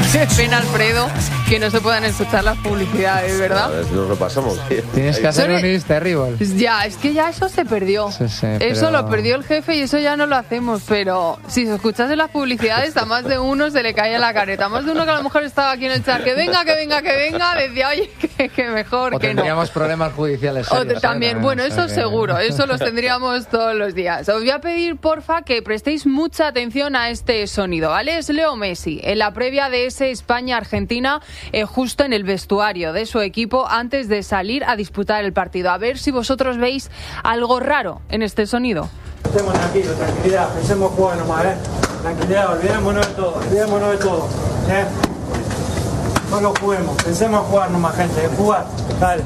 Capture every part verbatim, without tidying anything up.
Qué pena, Alfredo, que no se puedan escuchar las publicidades, ¿verdad? A ver si nos repasamos. Tienes que hacer un Instagram. Ya, es que ya eso se perdió. Sí, sí, eso pero... lo perdió el jefe y eso ya no lo hacemos. Pero si se escuchase las publicidades, a más de uno se le caía la careta. A más de uno que a lo mejor estaba aquí en el chat, que venga, que venga, que venga, decía, oye, que, que mejor o que no. tendríamos problemas judiciales serios, o también, ¿eh? bueno, eso o sea seguro, que... eso los tendríamos todos los días. Os voy a pedir, porfa, que prestéis mucha atención a este sonido, ¿vale? Es Leo Messi, en la previa de ese España-Argentina, eh, justo en el vestuario de su equipo, antes de salir a disputar el partido. A ver si vosotros veis algo raro en este sonido. Estemos tranquilos, tranquilidad, pensemos jugar nomás, ¿eh? Tranquilidad, olvidémonos de todo, olvidémonos de todo, ¿eh? Solo juguemos, pensemos jugar nomás, gente, jugar, dale.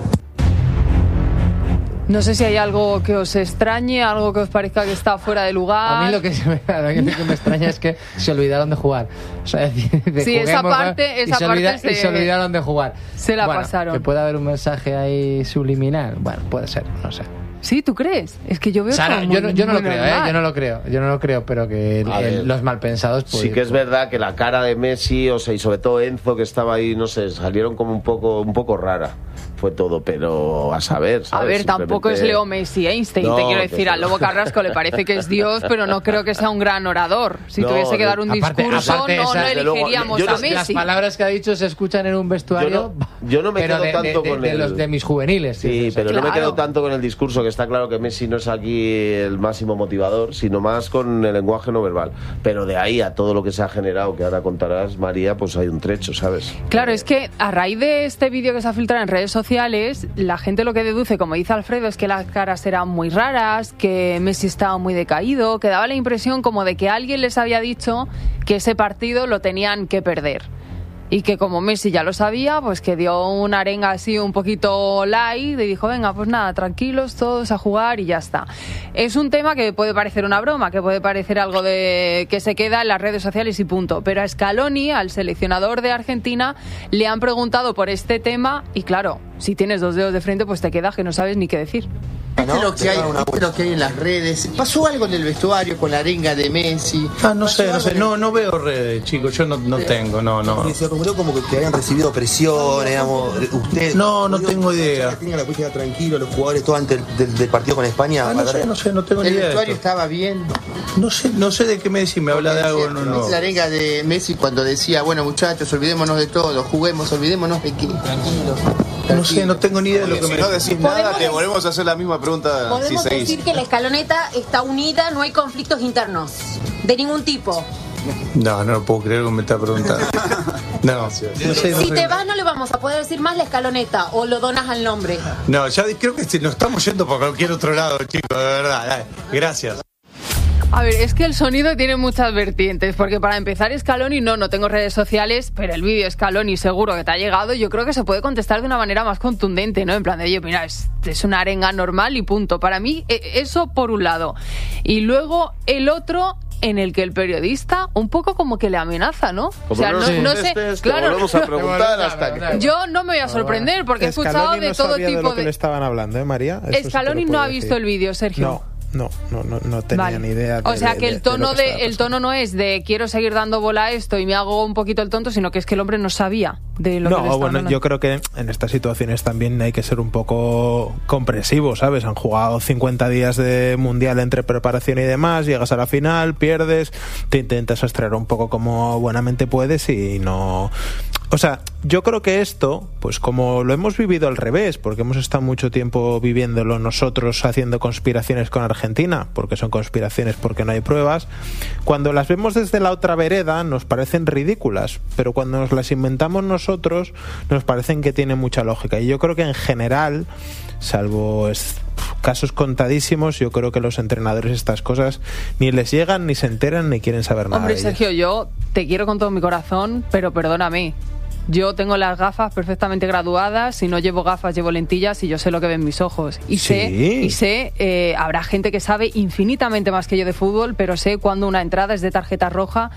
No sé si hay algo que os extrañe, algo que os parezca que está fuera de lugar. A mí lo que, se me, lo que me extraña es que se olvidaron de jugar. O sea, de, de sí, esa parte, esa y se, parte olvida, se, y se olvidaron de jugar. Se la bueno, pasaron. Que puede haber un mensaje ahí subliminal. Bueno, puede ser, no sé. Sí, ¿tú crees? Es que yo veo Sara, como yo, no, yo no lo creo, normal. ¿eh? Yo no lo creo, yo no lo creo, pero que el, el, los malpensados... Pues, sí que es verdad que la cara de Messi, o sea, y sobre todo Enzo, que estaba ahí, no sé, salieron como un poco, un poco rara. Fue todo, pero a saber, ¿sabes? A ver, tampoco es Leo Messi, Einstein, no, te quiero decir. Al Lobo Carrasco le parece que es Dios, pero no creo que sea un gran orador. Si no, tuviese que dar un aparte, discurso, aparte no, esa, no elegiríamos luego, a Messi. Las palabras que ha dicho se escuchan en un vestuario, yo no, yo no me pero quedo de, tanto de, con de, el... de los de mis juveniles. Sí, sí, pero claro. no me quedo tanto con el discurso, que está claro que Messi no es aquí el máximo motivador, sino más con el lenguaje no verbal. Pero de ahí a todo lo que se ha generado, que ahora contarás, María, pues hay un trecho, ¿sabes? Claro, es que a raíz de este vídeo que se ha filtrado en redes sociales, la gente lo que deduce, como dice Alfredo, es que las caras eran muy raras, que Messi estaba muy decaído, que daba la impresión como de que alguien les había dicho que ese partido lo tenían que perder. Y que como Messi ya lo sabía, pues que dio una arenga así un poquito light y dijo, venga, pues nada, tranquilos todos a jugar y ya está. Es un tema que puede parecer una broma, que puede parecer algo de que se queda en las redes sociales y punto. Pero a Scaloni, al seleccionador de Argentina, le han preguntado por este tema y claro, si tienes dos dedos de frente, pues te quedas que no sabes ni qué decir. ¿Viste lo que hay, ¿viste lo que hay en las redes? ¿Pasó algo en el vestuario con la arenga de Messi? Ah, no sé, no sé, no, no veo redes, chicos, yo no, no tengo, no, no. Se rumoreó como que, que habían recibido presión, digamos, usted... No, no tengo idea. Que tengan la política tranquilo, los jugadores, todo antes del, del partido con España. Ah, no sé, no sé, no tengo ni idea. ¿El vestuario estaba bien? No sé, no sé de qué me decís, me habla de algo, no, no. La arenga de Messi cuando decía, bueno muchachos, olvidémonos de todo, juguemos, olvidémonos de que... Tranquilos. No sé, no tengo ni idea de lo que si me no decís nada, te volvemos a hacer la misma pregunta. Podemos si decir que la escaloneta está unida, no hay conflictos internos, de ningún tipo. No, no lo puedo creer que me está preguntando. No, no sé, no si sé. te vas no le vamos a poder decir más la escaloneta o lo donas al nombre. No, ya creo que nos estamos yendo por cualquier otro lado, chicos, de verdad. Gracias. A ver, es que el sonido tiene muchas vertientes, porque para empezar Scaloni, no, no tengo redes sociales, pero el vídeo Scaloni seguro que te ha llegado, yo creo que se puede contestar de una manera más contundente, ¿no? En plan de, oye, mira, es, es una arenga normal y punto. Para mí, eso por un lado. Y luego el otro... en el que el periodista un poco como que le amenaza, ¿no? Como o sea, no, no, sí. no sé, es claro. Volvemos a preguntar hasta que... Yo no me voy a sorprender porque he escuchado de todo sabía tipo de lo que de... le estaban hablando, ¿eh, María? Eso Scaloni sí no ha decir. visto el vídeo, Sergio. No. No, no, no, no tenía vale. ni idea. De, o sea que de, el tono de, de, de el tono no es de quiero seguir dando bola a esto y me hago un poquito el tonto, sino que es que el hombre no sabía de lo no, que le bueno, hablando. Yo creo que en estas situaciones también hay que ser un poco comprensivo, ¿sabes? Han jugado cincuenta días de mundial entre preparación y demás, llegas a la final, pierdes, te intentas extraer un poco como buenamente puedes y no... O sea, yo creo que esto, pues como lo hemos vivido al revés, porque hemos estado mucho tiempo viviéndolo nosotros haciendo conspiraciones con Argentina, porque son conspiraciones porque no hay pruebas, cuando las vemos desde la otra vereda nos parecen ridículas, pero cuando nos las inventamos nosotros nos parecen que tienen mucha lógica. Y yo creo que en general, salvo es, casos contadísimos, yo creo que los entrenadores estas cosas ni les llegan, ni se enteran, ni quieren saber nada. Hombre, de Sergio, yo te quiero con todo mi corazón, pero perdóname. Yo tengo las gafas perfectamente graduadas, si no llevo gafas llevo lentillas y yo sé lo que ven mis ojos. Y ¿Sí? sé, y sé eh, habrá gente que sabe infinitamente más que yo de fútbol, pero sé cuando una entrada es de tarjeta roja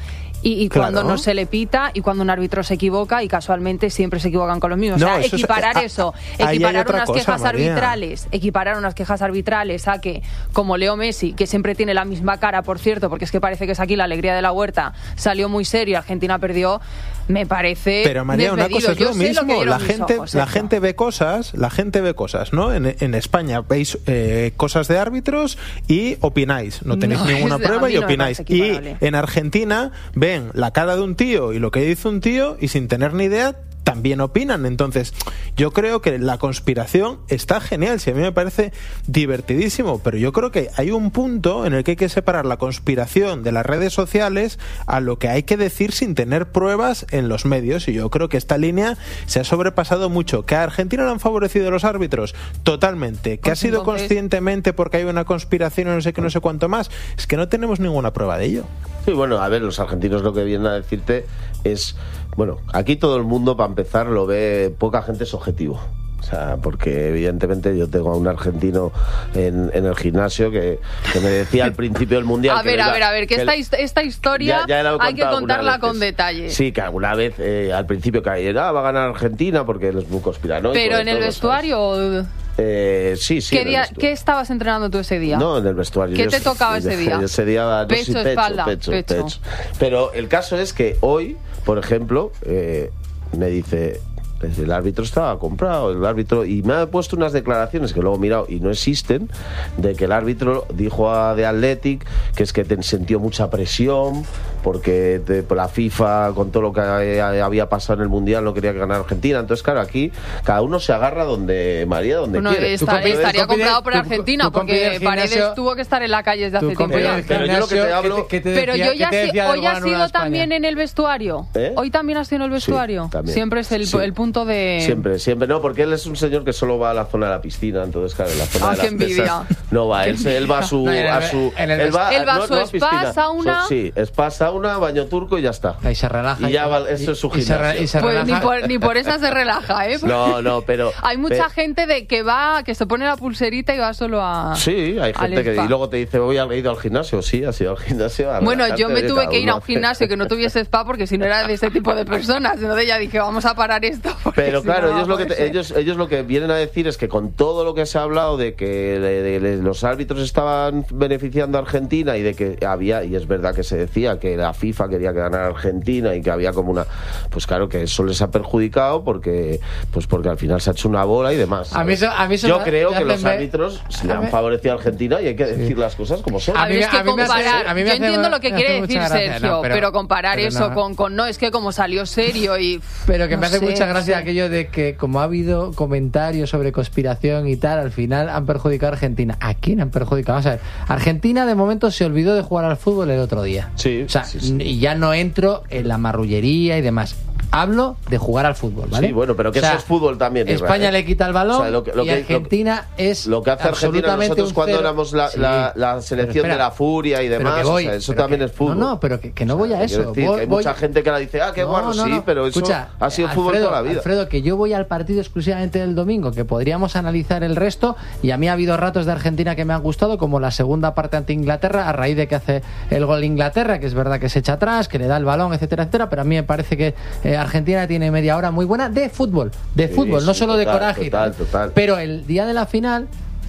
Y, y Claro. cuando no se le pita y cuando un árbitro se equivoca, y casualmente siempre se equivocan con los mismos. No, o sea, eso es- equiparar a- eso, ahí hay equiparar otra unas cosa, quejas María. arbitrales, equiparar unas quejas arbitrales a que, como Leo Messi, que siempre tiene la misma cara, por cierto, porque es que parece que es aquí la alegría de la huerta, salió muy serio y Argentina perdió, me parece Pero María, una desmedido. cosa es Yo lo sé lo que mismo. vieron La mis gente, ojos, la Sergio. gente ve cosas, la gente ve cosas, ¿no? En, en España veis eh, cosas de árbitros y opináis. No tenéis No, ninguna es- prueba a mí y no me opináis. parece Y equiparable. en Argentina ven la cara de un tío y lo que dice un tío y sin tener ni idea también opinan. Entonces, yo creo que la conspiración está genial. Si a mí me parece divertidísimo, pero yo creo que hay un punto en el que hay que separar la conspiración de las redes sociales a lo que hay que decir sin tener pruebas en los medios. Y yo creo que esta línea se ha sobrepasado mucho. ¿Que a Argentina le han favorecido los árbitros? Totalmente. ¿Que ha Pues sido entonces- conscientemente porque hay una conspiración y no sé qué, no sé cuánto más? Es que no tenemos ninguna prueba de ello. Sí, bueno, a ver, los argentinos lo que vienen a decirte es, bueno, aquí todo el mundo, para empezar, lo ve, poca gente es objetivo. O sea, porque evidentemente yo tengo a un argentino en, en el gimnasio que, que me decía al principio del Mundial... A que ver, le a iba- ver, a ver, que que esta, le- his- esta historia Ya- ya la he hay que contado contarla algunas con veces. detalle. Sí, que alguna vez eh, al principio caía, ah, va a ganar Argentina porque él es muy conspiranoico. Pero de en el todo, vestuario, ¿sabes? Eh, sí, sí. ¿qué, en el día, vestuario. ¿qué estabas entrenando tú ese día? No, en el vestuario. ¿Qué Yo te es- tocaba ese día? Ese día no, Pecho, sí, pecho, espalda, pecho, pecho. pecho. Pero el caso es que hoy, por ejemplo, eh, me dice... el árbitro estaba comprado, el árbitro, y me ha puesto unas declaraciones que luego he mirado y no existen, de que el árbitro dijo a The Athletic que es que te sintió mucha presión porque te- por la FIFA, con todo lo que había pasado en el Mundial, no quería que ganara Argentina. Entonces, claro, aquí cada uno se agarra donde María, donde Bueno, quiere. esta- Entonces, estaría tú pide- comprado por tú- Argentina, tú compide porque el gimnasio- Paredes tuvo que estar en la calle desde hace Tu tiempo compañero ya. del Pero yo lo que te gimnasio, hablo- ¿qué te- qué te Pero decía- yo qué ya te sí- decía del hoy has Gobierno de sido España? también en el vestuario. ¿Eh? Hoy también has sido en el vestuario. también. Siempre es el, Sí. el punto de... Siempre, siempre. No, porque él es un señor que solo va a la zona de la piscina, entonces, claro, en la zona Ah, de las qué envidia. mesas no va. Él, se- él va a su... No, en el- a su en el- él va, Él va a no- su no spa, piscina. sauna. So- sí, spa, sauna, baño turco y ya está. Ahí se relaja. Y ya va- eso es su y se re- gimnasio. y se Pues ni relaja. por, ni por esa se relaja, ¿eh? No, no, pero... Hay mucha pe- gente de que va, que se pone la pulserita y va solo a... Sí, hay al gente que... spa. Y luego te dice, voy a, he ido al gimnasio. Sí, has ido al gimnasio. a Bueno, relajarte, yo me oye, tuve cada que ir a uno un hace- gimnasio que no tuviese spa porque si no era de ese tipo de personas. Entonces ya dije, vamos a parar esto. porque Pero si no, claro, no ellos va lo, a que te- poder ser. ellos, ellos lo que vienen a decir es que con todo lo que se ha hablado de que de- de- de los árbitros estaban beneficiando a Argentina y de que había, y es verdad que se decía que la FIFA quería que ganara Argentina y que había como una, pues claro que eso les ha perjudicado porque pues porque al final se ha hecho una bola y demás. A mí ¿sabes? eso- a mí eso Yo me- creo me que hace los ver- árbitros le a han mí- favorecido a Argentina y hay que decir las cosas como son. A A ver, mí es me- a que mí me hace- comparar, a mí me yo hace- entiendo lo que me hace quiere mucha decir gracia, Sergio, no, pero, pero- comparar pero eso no. con, con no, es que como salió serio y... Pero que no me hace sé, mucha no gracia sé. aquello de que como ha habido comentarios sobre conspiración y tal, al final han perjudicado a Argentina. ¿A quién han perjudicado? Vamos a ver, Argentina de momento se olvidó de jugar al fútbol el otro día. Sí, O sea, sí, sí. y ya no entro en la marrullería y demás. Hablo de jugar al fútbol, ¿vale? Sí, bueno, pero que O sea, eso es fútbol también. España Israel. le quita el balón O sea, lo que- lo y que- Argentina es Lo que hace Argentina absolutamente nosotros un cuando cero. éramos la, Sí, la- la pero selección espera, de la furia y pero demás, que voy, o sea, eso pero también que- es fútbol. No, no, pero que, que no voy a Quiero eso. decir que Voy- hay voy- mucha gente que la dice, ah, qué No, guarro, no, sí, no. pero eso Escucha, ha sido Alfredo, fútbol toda la vida. Alfredo, que yo voy al partido exclusivamente del domingo, que podríamos analizar el resto, y a mí ha habido ratos de Argentina que me han gustado, como la segunda parte ante Inglaterra, a raíz de que hace el gol Inglaterra, que es verdad que se echa atrás, que le da el balón, etcétera, etcétera, pero a mí me parece que eh, Argentina tiene media hora muy buena de fútbol, de Sí, fútbol, no sí, solo de total, coraje y total, tal. total. Pero el día de la final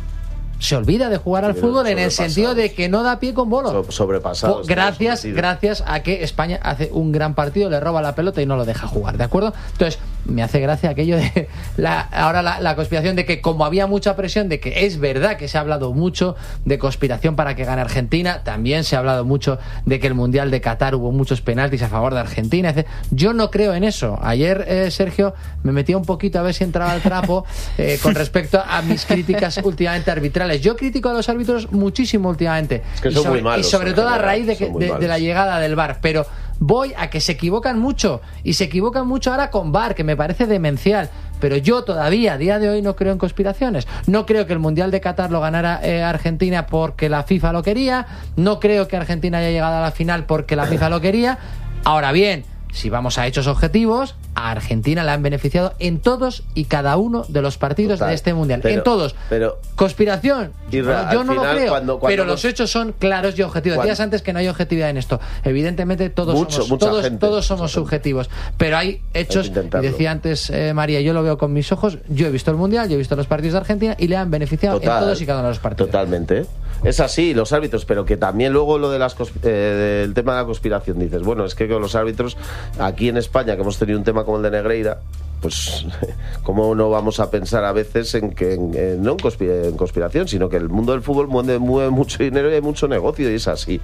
se olvida de jugar al Sí, fútbol en el sobrepasados. sentido de que no da pie con bolos. So- sobrepasados, Po- Gracias, sometidos. gracias a que España hace un gran partido, le roba la pelota y no lo deja jugar, ¿de acuerdo? Entonces, me hace gracia aquello de la, ahora la, la conspiración de que como había mucha presión, de que es verdad que se ha hablado mucho de conspiración para que gane Argentina, también se ha hablado mucho de que el Mundial de Qatar hubo muchos penaltis a favor de Argentina. etc. Yo no creo en eso. Ayer, eh, Sergio, me metía un poquito a ver si entraba el trapo eh, con respecto a mis críticas últimamente arbitrales. Yo critico a los árbitros muchísimo últimamente. Es que y son sobre, muy malos, y sobre en todo a general, raíz de, que, son muy de, de malos. la llegada del V A R. Pero voy a que se equivocan mucho. Y se equivocan mucho ahora con V A R, que me parece demencial. Pero yo todavía, a día de hoy, no creo en conspiraciones. No creo que el Mundial de Qatar lo ganara eh, Argentina porque la FIFA lo quería. No creo que Argentina haya llegado a la final porque la FIFA lo quería. Ahora bien, si vamos a hechos objetivos, a Argentina le han beneficiado en todos y cada uno de los partidos Total. de este Mundial. Pero, en todos. Pero, Conspiración. Y no, yo no final, lo creo. Cuando, cuando pero nos... los hechos son claros y objetivos. Cuando... Decías antes que no hay objetividad en esto. Evidentemente todos Mucho, somos, todos, gente, todos somos subjetivos. Gente. Pero hay hechos. Hay y decía antes eh, María, yo lo veo con mis ojos. Yo he visto el Mundial, yo he visto los partidos de Argentina y le han beneficiado Total, en todos y cada uno de los partidos. Totalmente. Es así, los árbitros, pero que también luego lo de las eh, del tema de la conspiración dices, bueno, es que con los árbitros aquí en España, que hemos tenido un tema como el de Negreira, pues cómo no vamos a pensar a veces en que en, en, no en, conspira, en conspiración, sino que el mundo del fútbol mueve, mueve mucho dinero y hay mucho negocio, y es así.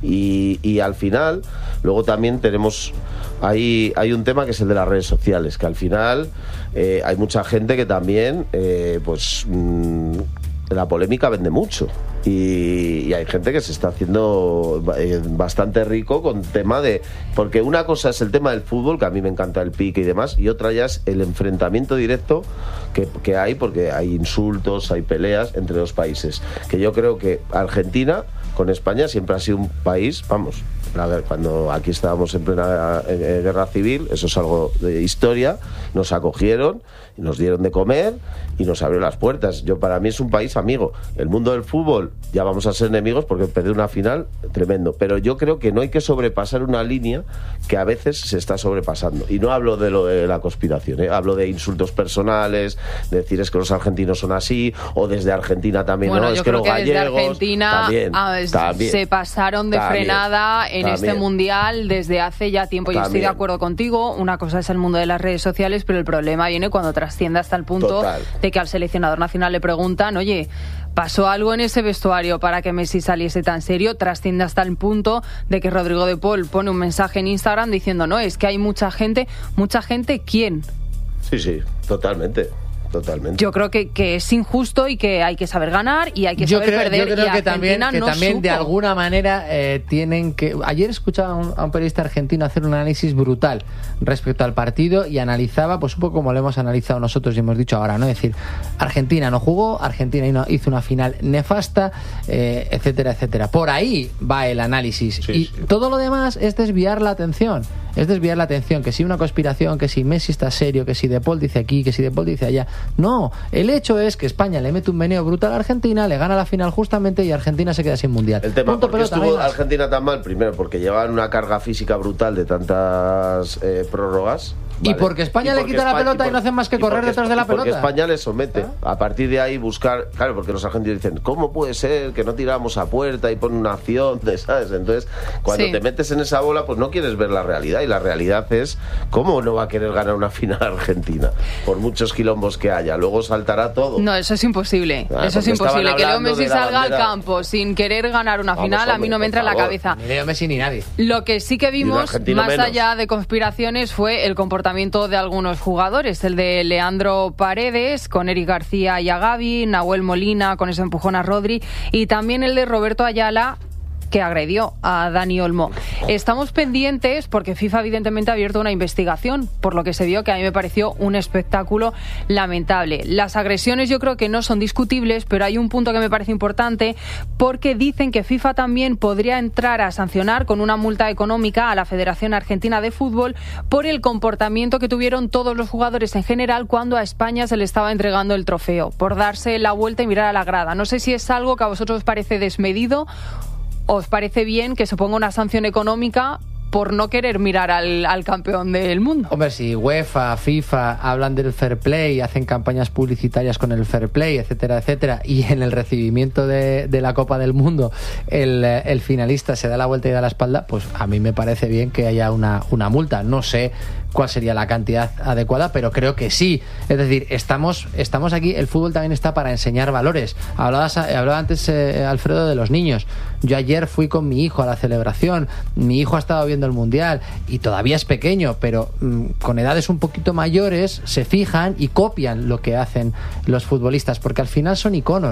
Y, y al final, luego también tenemos hay, hay un tema que es el de las redes sociales, que al final eh, hay mucha gente que también eh, pues mmm, la polémica vende mucho y, y hay gente que se está haciendo eh, bastante rico con tema de, porque una cosa es el tema del fútbol, que a mí me encanta el pique y demás, y otra ya es el enfrentamiento directo que, que hay, porque hay insultos, hay peleas entre los países, que yo creo que Argentina con España siempre ha sido un país, vamos, a ver, cuando aquí estábamos en plena eh, guerra civil, eso es algo de historia, nos acogieron, nos dieron de comer y nos abrió las puertas. Yo, para mí es un país amigo. El mundo del fútbol ya vamos a ser enemigos porque perder una final, tremendo, pero yo creo que no hay que sobrepasar una línea que a veces se está sobrepasando, y no hablo de lo de la conspiración, ¿eh? Hablo de insultos personales, de decir es que los argentinos son así, o desde Argentina también, bueno, no, yo es que creo los que gallegos desde Argentina también, ah, también, se pasaron de también, frenada en también. este mundial desde hace ya tiempo. Yo estoy de acuerdo contigo, una cosa es el mundo de las redes sociales, pero el problema viene cuando trasciende hasta el punto Total. de que al seleccionador nacional le preguntan, oye, ¿pasó algo en ese vestuario para que Messi saliese tan serio? Trasciende hasta el punto de que Rodrigo de Paul pone un mensaje en Instagram diciendo, no, es que hay mucha gente, mucha gente, ¿quién? Sí, sí, totalmente. Totalmente. Yo creo que, que es injusto y que hay que saber ganar y hay que yo saber creo, perder. Yo creo y que también, que no también supo. de alguna manera eh, tienen que... Ayer escuchaba a un, a un periodista argentino hacer un análisis brutal respecto al partido y analizaba, pues un poco como lo hemos analizado nosotros y hemos dicho ahora, ¿no? Es decir, Argentina no jugó, Argentina hizo una final nefasta, eh, etcétera, etcétera. Por ahí va el análisis. Sí, y sí. Todo lo demás es desviar la atención. Es desviar la atención, que si una conspiración, que si Messi está serio, que si De Paul dice aquí, que si De Paul dice allá. No, el hecho es que España le mete un meneo brutal a Argentina, le gana la final justamente y Argentina se queda sin mundial. El tema, Punto, ¿por qué estuvo Argentina tan mal? Primero, porque llevaban una carga física brutal de tantas eh, prórrogas. Vale. Y porque España y porque le quita España, la pelota y, por, y no hacen más que correr detrás de la pelota. Porque España le somete. ¿Ah? A partir de ahí buscar... Claro, porque los argentinos dicen, ¿cómo puede ser que no tiramos a puerta y ponen una acción? ¿Sabes? Entonces, cuando sí. te metes en esa bola, pues no quieres ver la realidad. Y la realidad es, ¿cómo no va a querer ganar una final Argentina? Por muchos quilombos que haya. Luego saltará todo. No, eso es imposible. Ah, eso es imposible. Que Leo Messi salga al campo sin querer ganar una Vamos, final, hombre, a mí no me entra en la cabeza. Ni Leo Messi ni nadie. Lo que sí que vimos, más menos. allá de conspiraciones, fue el comportamiento de algunos jugadores, el de Leandro Paredes con Eric García y a Gavi, Nahuel Molina con ese empujón a Rodri y también el de Roberto Ayala, que agredió a Dani Olmo. Estamos pendientes porque FIFA evidentemente ha abierto una investigación, por lo que se vio que a mí me pareció un espectáculo lamentable. Las agresiones yo creo que no son discutibles, pero hay un punto que me parece importante porque dicen que FIFA también podría entrar a sancionar con una multa económica a la Federación Argentina de Fútbol por el comportamiento que tuvieron todos los jugadores en general cuando a España se le estaba entregando el trofeo, por darse la vuelta y mirar a la grada. No sé si es algo que a vosotros os parece desmedido. ¿Os parece bien que se ponga una sanción económica por no querer mirar al, al campeón del mundo? Hombre, si UEFA, FIFA hablan del fair play, hacen campañas publicitarias con el fair play, etcétera, etcétera, y en el recibimiento de, de la Copa del Mundo el, el finalista se da la vuelta y da la espalda, pues a mí me parece bien que haya una, una multa. No sé cuál sería la cantidad adecuada, pero creo que sí. Es decir, estamos, estamos aquí, el fútbol también está para enseñar valores. Hablabas, hablaba antes eh, Alfredo de los niños. Yo ayer fui con mi hijo a la celebración, mi hijo ha estado viendo el Mundial y todavía es pequeño, pero mmm, con edades un poquito mayores se fijan y copian lo que hacen los futbolistas, porque al final son iconos.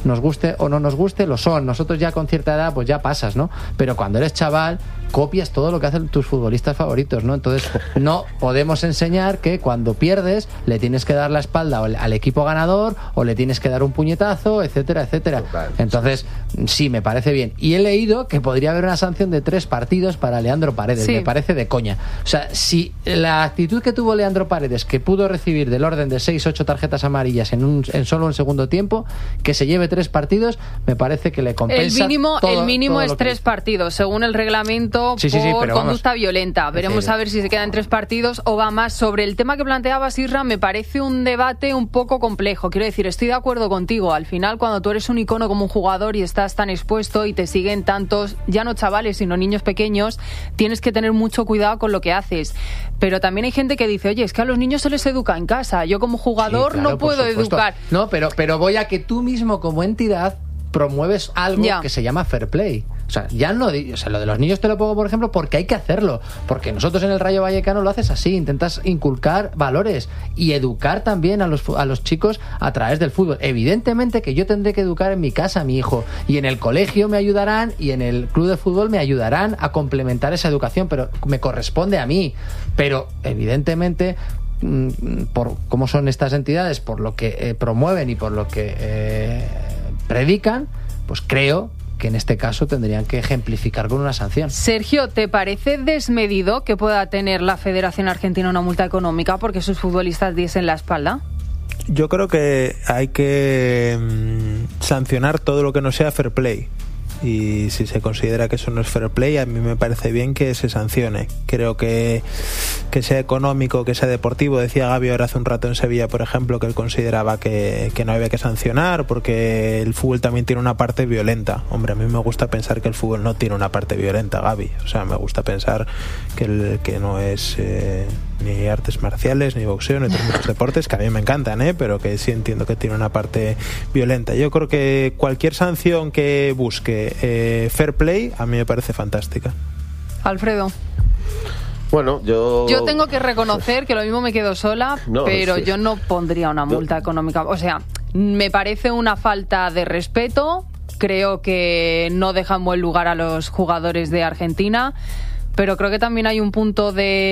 nos guste o no nos guste, lo son. Nosotros ya con cierta edad pues ya pasas, ¿no? Pero cuando eres chaval copias todo lo que hacen tus futbolistas favoritos, ¿no? Entonces no podemos enseñar que cuando pierdes le tienes que dar la espalda al equipo ganador o le tienes que dar un puñetazo, etcétera, etcétera. Entonces sí, me parece bien. Y he leído que podría haber una sanción de tres partidos para Leandro Paredes. Sí. Me parece de coña. O sea, si la actitud que tuvo Leandro Paredes, que pudo recibir del orden de seis, ocho tarjetas amarillas en, un, en solo un segundo tiempo, que se lleve tres partidos, me parece que le compensa. El mínimo, todo, el mínimo es tres hizo. partidos, según el reglamento. Sí, sí, sí, por conducta vamos, violenta. Veremos a ver si se queda en tres partidos o va más. Sobre el tema que planteabas, Isra, me parece un debate un poco complejo. Quiero decir, estoy de acuerdo contigo. Al final, cuando tú eres un icono como un jugador y estás tan expuesto y te siguen tantos, ya no chavales, sino niños pequeños, tienes que tener mucho cuidado con lo que haces. Pero también hay gente que dice, oye, es que a los niños se les educa en casa. Yo como jugador sí, claro, no puedo educar. No, pero, pero voy a que tú mismo como entidad promueves algo ya. que se llama fair play. O sea, ya no, o sea, lo de los niños te lo pongo, por ejemplo, porque hay que hacerlo. Porque nosotros en el Rayo Vallecano lo haces así, intentas inculcar valores y educar también a los, a los chicos a través del fútbol. Evidentemente que yo tendré que educar en mi casa a mi hijo, y en el colegio me ayudarán, y en el club de fútbol me ayudarán a complementar esa educación, pero me corresponde a mí. Pero evidentemente, por cómo son estas entidades, por lo que eh, promueven y por lo que eh, predican, pues creo que en este caso tendrían que ejemplificar con una sanción. Sergio, ¿te parece desmedido que pueda tener la Federación Argentina una multa económica porque sus futbolistas diesen la espalda? Yo creo que hay que mmm, sancionar todo lo que no sea fair play. Y si se considera que eso no es fair play, a mí me parece bien que se sancione. Creo que, que sea económico, que sea deportivo. Decía Gaby ahora hace un rato en Sevilla, por ejemplo, que él consideraba que, que no había que sancionar porque el fútbol también tiene una parte violenta. Hombre, a mí me gusta pensar que el fútbol no tiene una parte violenta, Gaby. O sea, me gusta pensar que, el, que no es eh, ni artes marciales, ni boxeo, ni otros muchos deportes, que a mí me encantan, ¿eh? Pero que sí entiendo que tiene una parte violenta. Yo creo que cualquier sanción que busque Eh, fair play a mí me parece fantástica. Alfredo. Bueno, yo... Yo tengo que reconocer que lo mismo me quedo sola, no, pero sí. yo no pondría una multa yo... económica. O sea, me parece una falta de respeto. Creo que no deja en buen lugar a los jugadores de Argentina. Pero creo que también hay un punto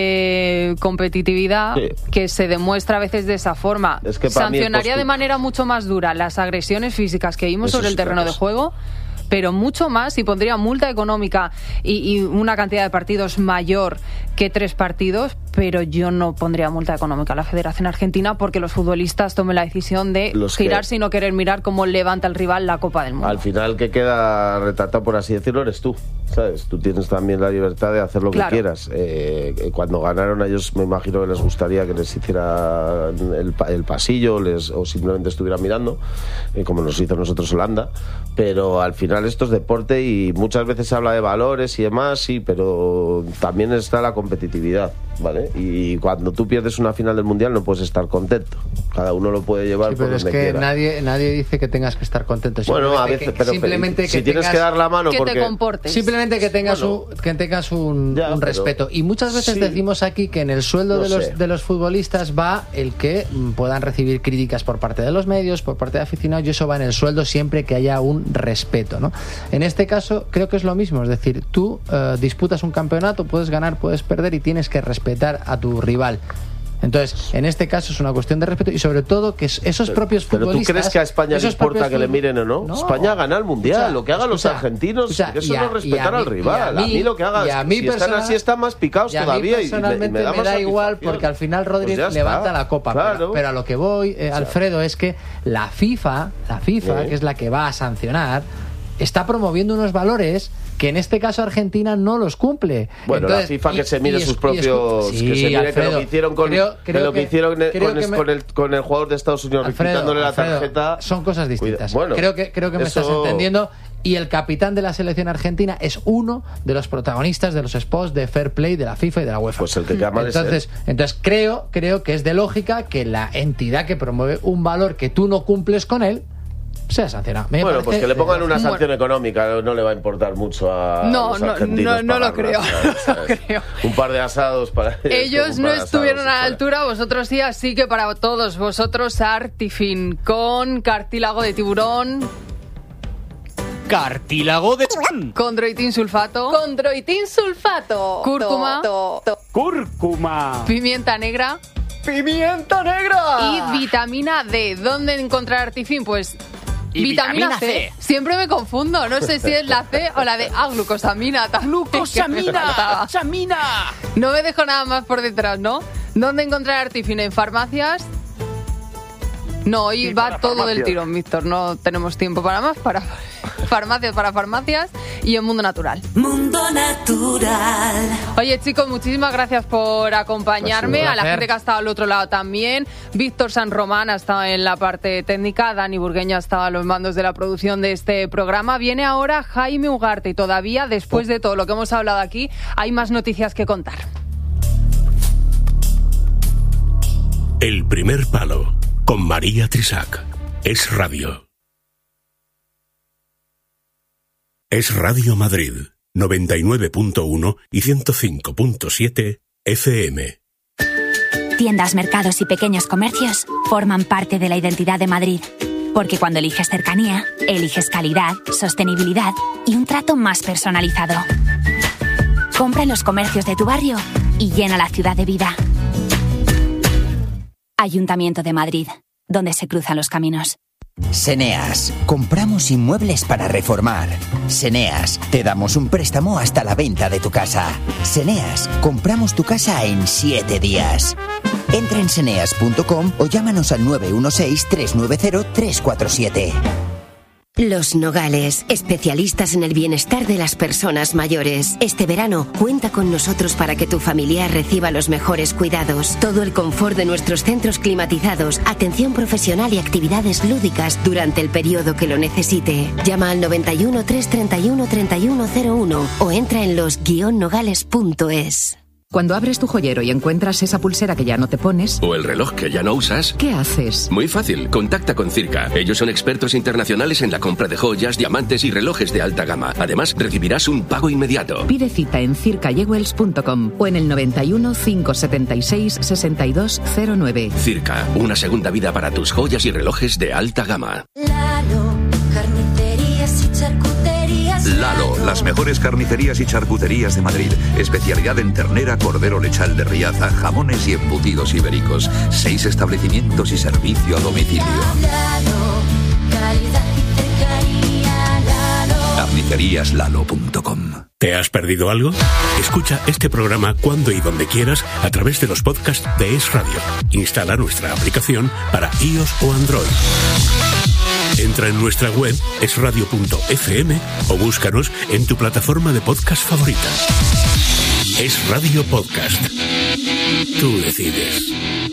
de competitividad sí. que se demuestra a veces de esa forma. Es que Sancionaría de manera mucho más dura las agresiones físicas que vimos Eso sobre el terreno de juego, pero mucho más, y pondría multa económica y, y una cantidad de partidos mayor que tres partidos, pero yo no pondría multa económica a la Federación Argentina porque los futbolistas tomen la decisión de los girarse que... y no querer mirar cómo levanta el rival la Copa del Mundo. Al final, que queda retratado, por así decirlo, eres tú, ¿sabes? Tú tienes también la libertad de hacer lo claro. que quieras. Eh, cuando ganaron a ellos, me imagino que les gustaría que les hiciera el, el pasillo les, o simplemente estuvieran mirando, eh, como nos hizo nosotros Holanda, pero al final esto es deporte y muchas veces se habla de valores y demás, sí, pero también está la competitividad, ¿vale? Y cuando tú pierdes una final del Mundial no puedes estar contento. Cada uno lo puede llevar sí, por donde quiera. Pero es que nadie, nadie dice que tengas que estar contento. Bueno, a veces, que, pero simplemente si que tienes tengas, que dar la mano que porque... te comportes. Simplemente que tengas, bueno, un, que tengas un, ya, un respeto. Y muchas veces sí. decimos aquí que en el sueldo no de, los, de los futbolistas va el que puedan recibir críticas por parte de los medios, por parte de aficionados, y eso va en el sueldo siempre que haya un respeto, ¿no? En este caso creo que es lo mismo, es decir, tú uh, disputas un campeonato, puedes ganar, puedes perder y tienes que respetar a tu rival. Entonces, en este caso es una cuestión de respeto y sobre todo que esos propios pero, futbolistas... ¿Pero tú crees que a España le importa que le miren o no? no España gana el Mundial, o sea, lo que hagan escucha, los argentinos, escucha, eso a, no es respetar al rival. A mí, a mí lo que hagan, a mí si están así están más picados todavía. Y personalmente y me, me da, me da igual porque al final Rodri pues levanta la copa. Claro. Pero, pero a lo que voy, eh, Alfredo, es que la FIFA, la FIFA, ¿Eh? que es la que va a sancionar, está promoviendo unos valores que en este caso Argentina no los cumple. Bueno, Entonces, la FIFA que y, se mire sus propios sí, que se mire Alfredo, que lo que hicieron con creo, creo lo que, que hicieron con, que con, me, el, con el jugador de Estados Unidos Alfredo, quitándole la Alfredo, tarjeta. Son cosas distintas. Bueno, creo que creo que me eso... estás entendiendo. Y el capitán de la selección argentina es uno de los protagonistas de los spots de Fair Play de la FIFA y de la UEFA. Pues el que llama entonces, entonces creo, creo que es de lógica que la entidad que promueve un valor que tú no cumples con él sea sancionado. Me bueno, parece, pues que le pongan una sanción bueno. económica no le va a importar mucho a no, los no, argentinos. No, no lo creo, ¿sabes? no lo creo. Un par de asados para ellos no estuvieron a la altura, vosotros sí, así que para todos vosotros Artifin con cartílago de tiburón cartílago de... Condroitin sulfato. Condroitin sulfato. Cúrcuma. To, to, to. Cúrcuma. Pimienta negra. ¡Pimienta negra! Y vitamina D. ¿Dónde encontrar Artifin? Pues... Y vitamina, vitamina C. C. Siempre me confundo. No sé si es la C o la de... Ah, glucosamina. ¡Glucosamina! ¡Glucosamina! No me dejo nada más por detrás, ¿no? ¿Dónde encontrar Artifin? ¿En farmacias? No, hoy Sí, va todo farmacias. del tirón, Víctor. No tenemos tiempo para más. Para farmacias, para farmacias y en Mundo Natural. Mundo Natural. Oye, chicos, muchísimas gracias por acompañarme. Pues un A la placer. gente que ha estado al otro lado también. Víctor San Román ha estado en la parte técnica. Dani Burgueño ha estado a los mandos de la producción de este programa. Viene ahora Jaime Ugarte y todavía, después de todo lo que hemos hablado aquí, hay más noticias que contar. El primer palo, con María Trisac. Es radio. Es Radio Madrid, noventa y nueve punto uno y ciento cinco punto siete F M. Tiendas, mercados y pequeños comercios forman parte de la identidad de Madrid. Porque cuando eliges cercanía, eliges calidad, sostenibilidad y un trato más personalizado. Compra en los comercios de tu barrio y llena la ciudad de vida. Ayuntamiento de Madrid, donde se cruzan los caminos. Seneas, compramos inmuebles para reformar. Seneas, te damos un préstamo hasta la venta de tu casa. Seneas, compramos tu casa en siete días. Entra en seneas punto com o llámanos al nueve uno seis, tres nueve cero, tres cuatro siete. Los Nogales, especialistas en el bienestar de las personas mayores. Este verano, cuenta con nosotros para que tu familiar reciba los mejores cuidados. Todo el confort de nuestros centros climatizados, atención profesional y actividades lúdicas durante el periodo que lo necesite. Llama al noventa y uno, trescientos treinta y uno, treinta y uno cero uno o entra en los guion nogales punto es. Cuando abres tu joyero y encuentras esa pulsera que ya no te pones, ¿O el reloj que ya no usas? ¿qué haces? Muy fácil, contacta con Circa. Ellos son expertos internacionales en la compra de joyas, diamantes y relojes de alta gama. Además, recibirás un pago inmediato. Pide cita en circa jewels punto com o en el noventa y uno, cinco setenta y seis, sesenta y dos cero nueve. Circa, una segunda vida para tus joyas y relojes de alta gama. Lalo, carnicerías y charcuterías. Lalo, las mejores carnicerías y charcuterías de Madrid. Especialidad en ternera, cordero lechal de Riaza, jamones y embutidos ibéricos. Seis establecimientos y servicio a domicilio. Lalo, calidad y cercanía. Lalo. carnicerías lalo punto com. ¿Te has perdido algo? Escucha este programa cuando y donde quieras a través de los podcasts de Es Radio. Instala nuestra aplicación para iOS o Android. Entra en nuestra web es radio punto f m o búscanos en tu plataforma de podcast favorita. Es Radio Podcast. Tú decides.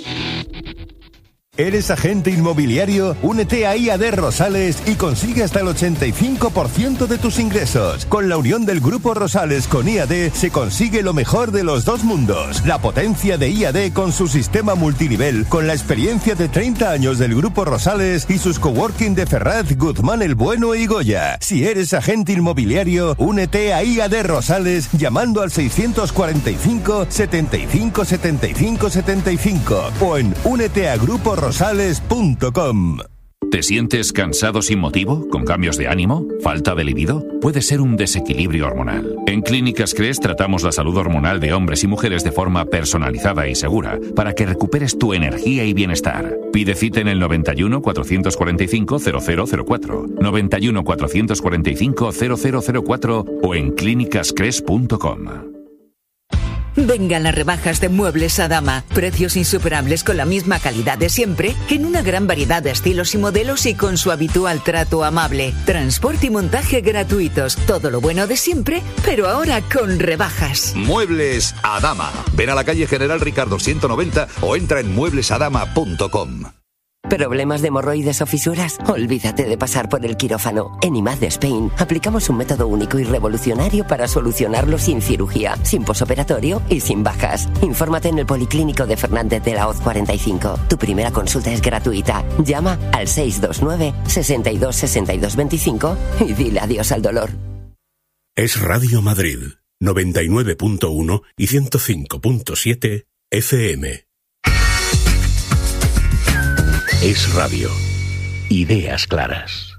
¿Eres agente inmobiliario? Únete a I A D Rosales y consigue hasta el ochenta y cinco por ciento de tus ingresos. Con la unión del Grupo Rosales con I A D se consigue lo mejor de los dos mundos. La potencia de I A D con su sistema multinivel, con la experiencia de treinta años del Grupo Rosales y sus coworking de Ferraz, Guzmán el Bueno y Goya. Si eres agente inmobiliario, únete a I A D Rosales llamando al seiscientos cuarenta y cinco, setenta y cinco, setenta y cinco, setenta y cinco o en únete a grupo rosales punto com. ¿Te sientes cansado sin motivo? ¿Con cambios de ánimo? ¿Falta de libido? Puede ser un desequilibrio hormonal. En Clínicas Cres tratamos la salud hormonal de hombres y mujeres de forma personalizada y segura para que recuperes tu energía y bienestar. Pide cita en el noventa y uno, cuatrocientos cuarenta y cinco, cero cero cero cuatro, noventa y uno, cuatrocientos cuarenta y cinco, cero cero cero cuatro o en clínicas cres punto com. Vengan las rebajas de Muebles Adama. Precios insuperables con la misma calidad de siempre, en una gran variedad de estilos y modelos y con su habitual trato amable. Transporte y montaje gratuitos. Todo lo bueno de siempre, pero ahora con rebajas. Muebles Adama. Ven a la calle General Ricardo ciento noventa o entra en muebles adama punto com. ¿Problemas de hemorroides o fisuras? Olvídate de pasar por el quirófano. En I M A D de Spain aplicamos un método único y revolucionario para solucionarlo sin cirugía, sin posoperatorio y sin bajas. Infórmate en el Policlínico de Fernández de la Hoz cuarenta y cinco. Tu primera consulta es gratuita. Llama al seis dos nueve, sesenta y dos, sesenta y dos veinticinco y dile adiós al dolor. Es Radio Madrid, noventa y nueve punto uno y ciento cinco punto siete F M. Es Radio. Ideas claras.